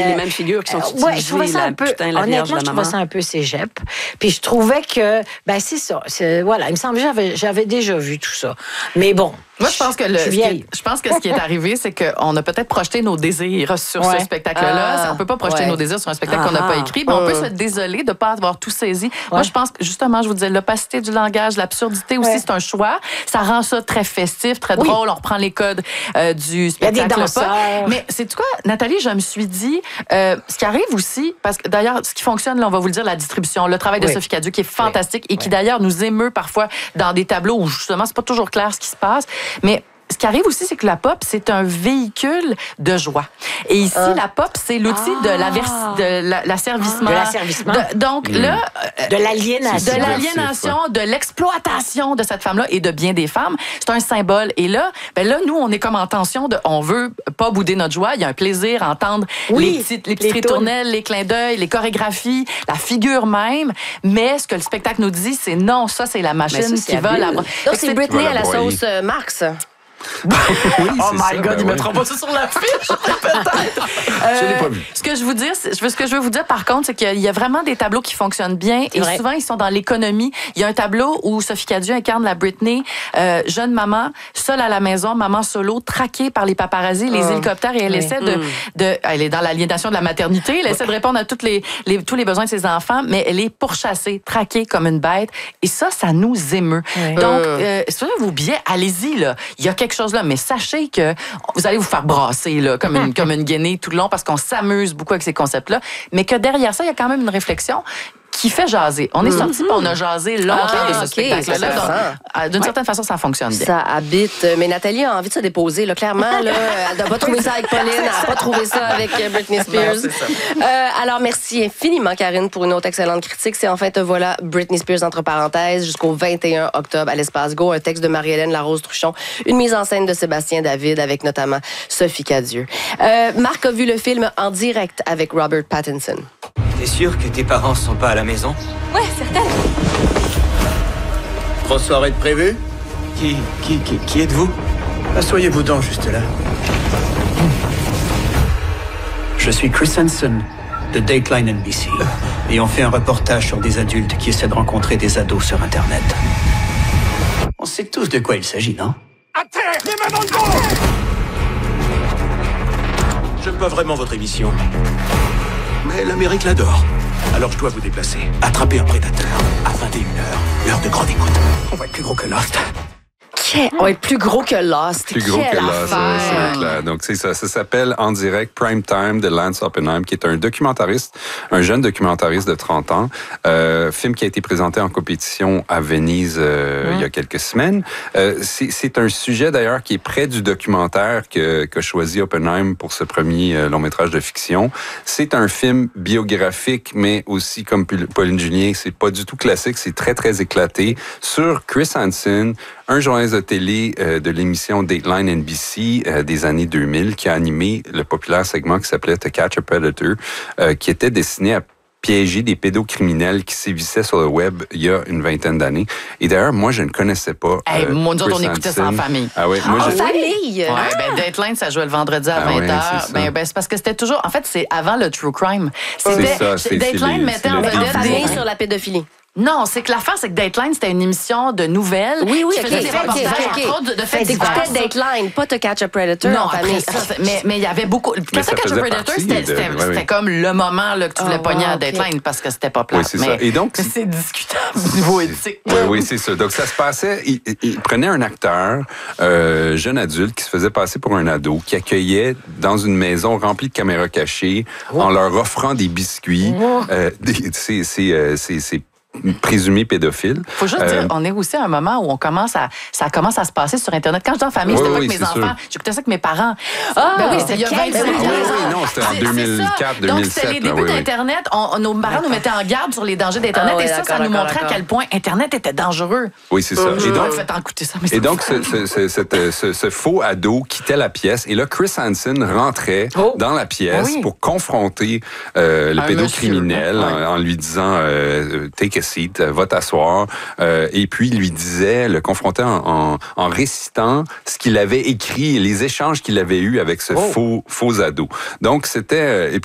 les mêmes figures qui sont utilisées. Ouais, je trouvais ça un peu, honnêtement, je trouvais ça un peu cégep. Puis je trouvais que, c'est ça. Voilà, il me semble que j'avais déjà vu tout ça. Mais bon. Moi, je pense que ce qui est arrivé, c'est qu'on a peut-être projeté nos désirs sur ce spectacle-là. On peut pas projeter nos désirs sur un spectacle qu'on n'a pas écrit, mais on peut se désoler de ne pas avoir tout saisi. Moi, je pense que, justement, je vous disais, l'opacité du langage, l'absurdité aussi, c'est un choix. Ça rend ça très festif, très drôle. On reprend les codes du spectacle. Il y a des danseurs. Mais c'est quoi, Nathalie, je me suis dit, ce qui arrive aussi, parce que d'ailleurs, ce qui fonctionne, là, on va vous le dire, la distribution, le travail de Sophie Cadieux, qui est fantastique et qui d'ailleurs nous émeut parfois dans des tableaux où justement, c'est pas toujours clair ce qui se passe. Mais ce qui arrive aussi, c'est que la pop, c'est un véhicule de joie. Et ici, la pop, c'est l'outil de l'asservissement. De l'asservissement. Donc là... De l'aliénation. De l'aliénation, de l'exploitation de cette femme-là et de bien des femmes. C'est un symbole. Et là, nous, on est comme en tension de... On veut pas bouder notre joie. Il y a un plaisir à entendre les petites ritournelles, les clins d'œil, les chorégraphies, la figure même. Mais ce que le spectacle nous dit, c'est non, ça, c'est la machine qui va... Donc, c'est Britney à la sauce Marx. Oh my God, il mettra pas ça sur la fiche, peut-être. Je l'ai pas vu. Ce que je veux vous dire, par contre, c'est qu'il y a vraiment des tableaux qui fonctionnent bien et souvent, ils sont dans l'économie. Il y a un tableau où Sophie Cadieux incarne la Britney, jeune maman, seule à la maison, maman solo, traquée par les paparazzis, les hélicoptères, et elle essaie elle est dans l'aliénation de la maternité, elle essaie de répondre à tous les besoins de ses enfants, mais elle est pourchassée, traquée comme une bête. Et ça nous émeut. Donc, si vous avez vos billets, allez-y, là. Il y a quelque chose là, mais sachez que vous allez vous faire brasser là, comme une guenille tout le long parce qu'on s'amuse beaucoup avec ces concepts-là, mais que derrière ça, il y a quand même une réflexion qui fait jaser. On est sortis et on a jasé longtemps de ce spectacle-là. D'une certaine façon, ça fonctionne bien. Ça habite. Mais Nathalie a envie de se déposer. Là, clairement, là, elle n'a pas trouvé ça avec Pauline, elle n'a pas trouvé ça avec Britney Spears. Non, alors, merci infiniment, Karine, pour une autre excellente critique. C'est enfin Te voilà, Britney Spears, entre parenthèses, jusqu'au 21 octobre à l'Espace Go. Un texte de Marie-Hélène Larose-Truchon. Une mise en scène de Sébastien David avec notamment Sophie Cadieux. Marc a vu le film en direct avec Robert Pattinson. T'es sûr que tes parents sont pas à la maison? Ouais, certaine. Grosse soirée de prévue? Qui êtes-vous? Asseyez-vous donc juste là. Je suis Chris Hansen de Dateline NBC et on fait un reportage sur des adultes qui essaient de rencontrer des ados sur Internet. On sait tous de quoi il s'agit, non? À terre! Les mains dans le dos! J'aime pas vraiment votre émission. Mais l'Amérique l'adore. Alors je dois vous déplacer. Attraper un prédateur à 21h, l'heure de grande écoute. On va être plus gros que Lost. On va être plus gros que Lost. Plus gros que Lost, c'est clair. Donc, c'est ça. Ça s'appelle En direct Prime Time de Lance Oppenheim, qui est un documentariste, un jeune documentariste de 30 ans. Film qui a été présenté en compétition à Venise il y a quelques semaines. C'est un sujet, d'ailleurs, qui est près du documentaire qu'a choisi Oppenheim pour ce premier long-métrage de fiction. C'est un film biographique, mais aussi, comme Pauline Julien, c'est pas du tout classique. C'est très, très éclaté. Sur Chris Hansen, un journaliste de télé de l'émission Dateline NBC des années 2000 qui a animé le populaire segment qui s'appelait To Catch a Predator, qui était destiné à piéger des pédocriminels qui sévissaient sur le web il y a une vingtaine d'années. Et d'ailleurs, moi, je ne connaissais pas nous autres, on écoutait ça en famille. Ah ouais, moi, en famille? Ouais, Dateline, ça jouait le vendredi à 20h. C'est parce que c'était toujours... En fait, c'est avant le True Crime. Dateline mettait en vedette famille sur la pédophilie. Non, c'est que l'affaire, c'est que Dateline, c'était une émission de nouvelles. Oui, qui faisait des reportages de faits divers. T'écoutais Dateline, pas To Catch a Predator. Non, après ça, mais il y avait beaucoup... To Catch a Predator, c'était comme le moment là, que tu voulais pogner à Dateline parce que c'était pas plat. Oui, c'est ça. Et donc, c'est discutable au niveau éthique. Oui, c'est ça. Donc, ça se passait... Il prenait un acteur, jeune adulte, qui se faisait passer pour un ado, qui accueillait dans une maison remplie de caméras cachées en leur offrant des biscuits. C'est présumé pédophile. Faut juste dire, on est aussi à un moment où ça commence à se passer sur Internet. Quand j'étais en famille, c'était pas avec mes enfants. J'écoutais ça avec mes parents. C'était il y a 25 ans. Non, c'était en 2004, 2007. Donc, c'était les débuts d'Internet. Nos parents nous mettaient en garde sur les dangers d'Internet. Et ça nous montrait à quel point Internet était dangereux. Oui, c'est ça. Et donc, ce faux ado quittait la pièce. Et là, Chris Hansen rentrait dans la pièce pour confronter le pédocriminel en lui disant « Take a seat, va t'asseoir. » Et puis, il lui disait, le confrontait en récitant ce qu'il avait écrit, les échanges qu'il avait eus avec ce faux ado. Donc, c'était...